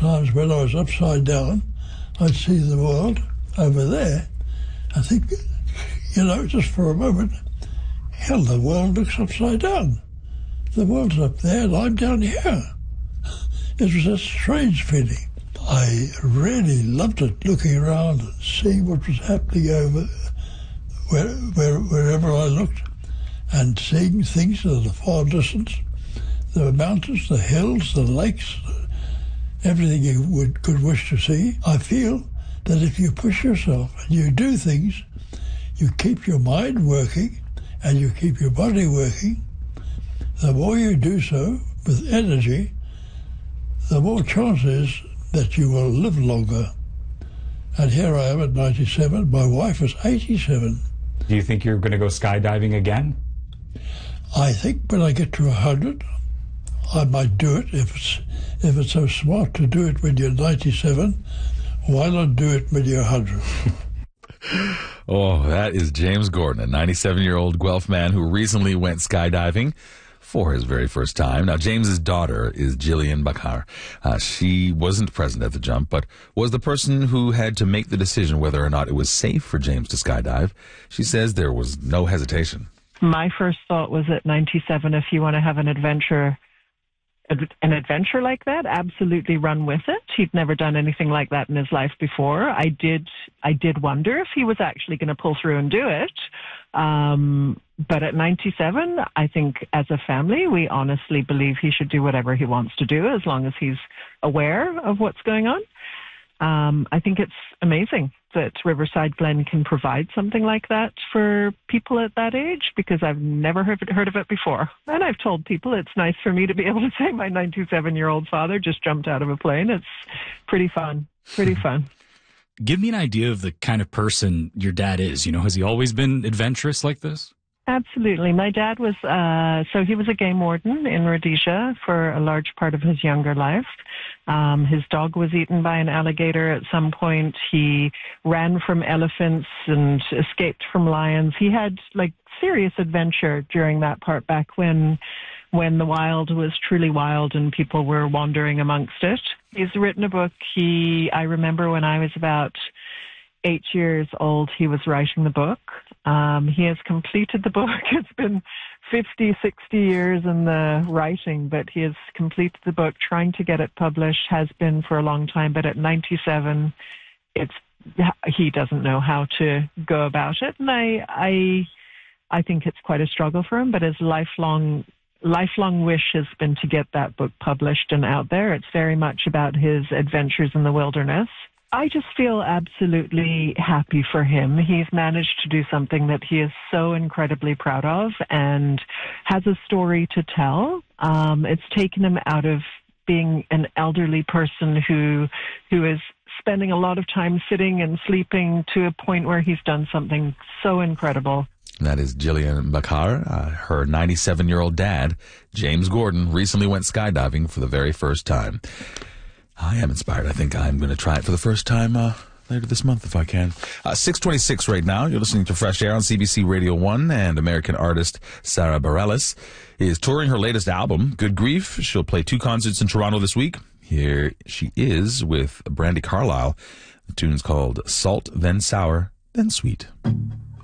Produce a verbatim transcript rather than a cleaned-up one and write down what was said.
sometimes when I was upside down, I'd see the world over there. I think, you know, just for a moment, hell, the world looks upside down. The world's up there and I'm down here. It was a strange feeling. I really loved it, looking around and seeing what was happening over where, where, wherever I looked, and seeing things in the far distance, the mountains, the hills, the lakes, everything you would, could wish to see. I feel that if you push yourself and you do things, you keep your mind working and you keep your body working, the more you do so with energy, the more chances that you will live longer. And here I am at ninety-seven. My wife is eighty-seven. Do you think you're going to go skydiving again? I think when I get to one hundred, I might do it. If it's, if it's so smart to do it when you're ninety-seven, why not do it when you're one hundred? Oh, that is James Gordon, a ninety-seven-year-old Guelph man who recently went skydiving for his very first time. Now, James's daughter is Jillian Bakar. Uh, she wasn't present at the jump, but was the person who had to make the decision whether or not it was safe for James to skydive. She says there was no hesitation. My first thought was at ninety-seven, if you want to have an adventure, an adventure like that, absolutely run with it. He'd never done anything like that in his life before. I did, I did wonder if he was actually going to pull through and do it. Um, but at ninety-seven, I think as a family, we honestly believe he should do whatever he wants to do as long as he's aware of what's going on. Um, I think it's amazing that Riverside Glen can provide something like that for people at that age, because I've never heard, heard of it before. And I've told people it's nice for me to be able to say my ninety-seven-year-old father just jumped out of a plane. It's pretty fun, pretty fun. Give me an idea of the kind of person your dad is. You know, has he always been adventurous like this? Absolutely. My dad was, uh, so he was a game warden in Rhodesia for a large part of his younger life. Um, his dog was eaten by an alligator at some point. He ran from elephants and escaped from lions. He had like serious adventure during that part back when when the wild was truly wild and people were wandering amongst it. He's written a book. He, I remember when I was about eight years old, he was writing the book. Um, he has completed the book. It's been fifty, sixty years in the writing, but he has completed the book, trying to get it published, has been for a long time. But at ninety-seven, it's, he doesn't know how to go about it. And I, I, I think it's quite a struggle for him, but his lifelong lifelong wish has been to get that book published and out there. It's very much about his adventures in the wilderness. I just feel absolutely happy for him. He's managed to do something that he is so incredibly proud of and has a story to tell. Um, it's taken him out of being an elderly person who who is spending a lot of time sitting and sleeping to a point where he's done something so incredible. That is Jillian Bakar. Uh, her ninety-seven-year-old dad, James Gordon, recently went skydiving for the very first time. I am inspired. I think I'm going to try it for the first time uh, later this month if I can. Uh, six twenty-six right now. You're listening to Fresh Air on C B C Radio one, and American artist Sara Bareilles is touring her latest album, Good Grief. She'll play two concerts in Toronto this week. Here she is with Brandi Carlile. The tune's called Salt, Then Sour, Then Sweet.